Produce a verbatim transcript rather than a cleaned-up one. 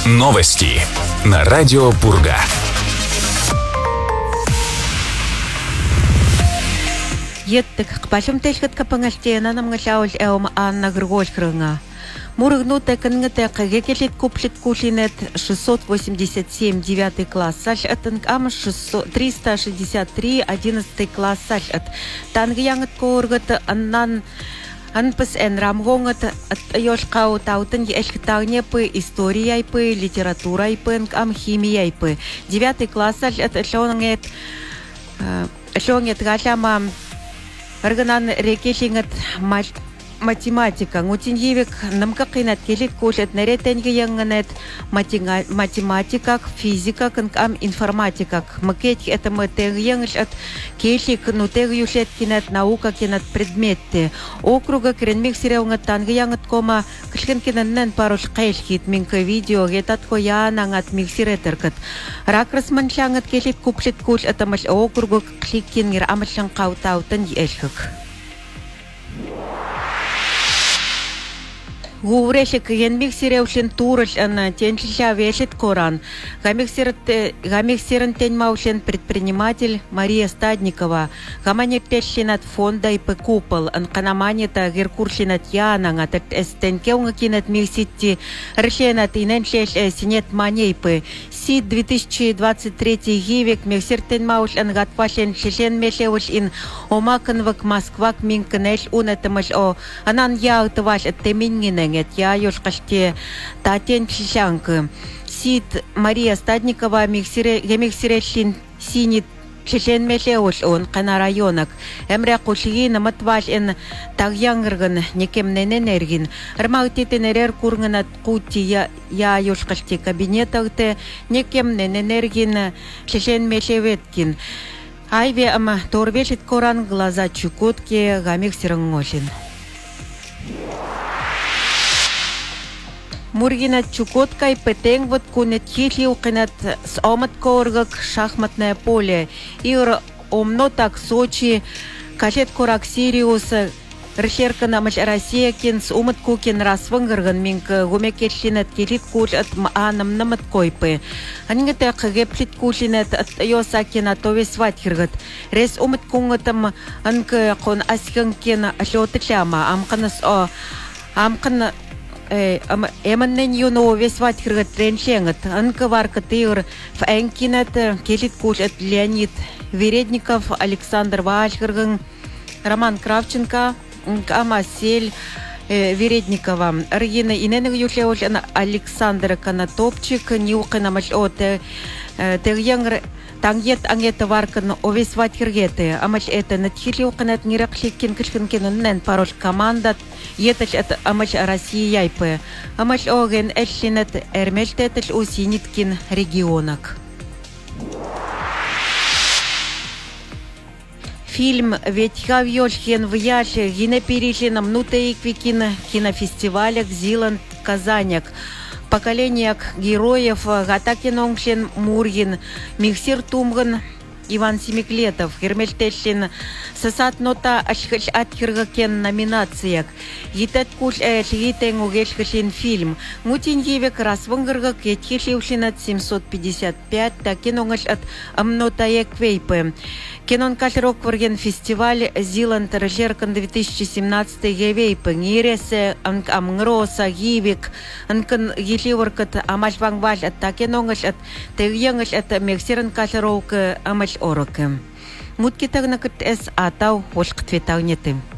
Новости на радио Пурга. Еттик кпашымтэлгэт капангалтиана намгалаул эум аанна гргоолхрынга. Мургнута кангата кагекелит куплит кулинет шестьсот восемьдесят семь девятый класс саль атанг ам триста шестьдесят три одиннадцатый класс саль ат тангянгат кооргат аннан анпас эн рамгонгат ёшкау таутын эшктагнепы историяйпы литературайпы ам химияйпы девятый класс саль ат лонгет лонгет галама Арганан рекешингат математика. Ngutиньевик намкакинат келит кушет наретенги янганет математика, физика, кам информатика. Макет это мы тенгянш от келик нутегюшет кинат наука кинат предметы. Округа кренмик сиреунгат тангянгат кома кшкенкинаннен паруш кайшкит минка видео гетат коянангат миксиретеркат. Ракрас маншангат келит куплет куш это маш округа кликкингер амашан каутаутан ешхак. Гурешек янмиксиреушлен турыш ана тенчиша вешет коран. Гамиксирен теньмаушлен предприниматель Мария Стадникова. Гамане пешинат фонда и пекупол. Анканаманета геркуршинат янанга. Тет эстенкеунгакинат миксити решенат иненшеш синет манейпы. Сид две тысячи двадцать третий гивек миксир теньмауш ангатвашен шишен мешеуш ин омаканвак Москвак минканеш унатамаш о анан яутаваш аттемингинен. Я ёшкашке татен чишанка. Сид Мария Стадникова миксирешлин синит чечен мешеуш он кана районок. Эмре кушигин матваш эн тагянгыргын некемнен энергин. Армаутитен эрер кургынат кути я я ёшкашке кабинетагте некемнен энергин чечен мешеветкин. Айве ама торбешит коран глаза чукотки гамиксирангошин. Мургина Чукотка и Петенгвот кунет хили укинат с омат коргак шахматное поле. Ир омно так Сочи, кашет корак Сириус, решерка намаш Россия кин с умат кукин расвангарган минка гумекешлинат килит куш от маанам намат койпы. Анингата кагеплит кушинат от йосакин атове сватхиргат. Рес умат кунгатам анка кон асханкин ашлотычама амканас о амкана Эманнен юно весват хиргат треншенгат. Анкаварка тыр в энкинат келит куш от Леонид Вередников, Александр Вашхирган, Роман Кравченко, Амасель Вередникова. Аргина иненег юшлеуш Александр Канатопчик, Нюхана Мачоте, Терьянгр Тангет ангета варкан овесват хиргеты. Амач это натхили уканат ниракшикин кишкинкинен парош команда. Етач это амач Россия яйпы. Амач оген эшлинет эрмельтетач усиниткин регионок. Фильм «Ведь хавьёшхен в яше» гине перешлином нутеиквикин кинофестивалях Зиланд Казаняк. Поколение героев Гатакинонгшен Мургин, Михсир Тумган, Иван Семиклетов, Гермельтешлин, Сасат Нота Ашхач Атхиргакен номинациях. Гитат куш эшлитен угешхашин фильм. Мутиньевек расвангарга кетхишившин от семьсот пятьдесят пять, такинонгаш от Амнотаек Вейпы. Кинон Кашрок Варген фестиваль Зиланд Рожеркан две тысячи семнадцатый Гевейпы. Ниресе Амгроса Гивик, Анкан Гиливаркат Амаш Вангваш от такинонгаш от Тегьянгаш от Мексиран Кашрок Амаш Ороке. Муткитагнакат эс атау хошктветагнетым.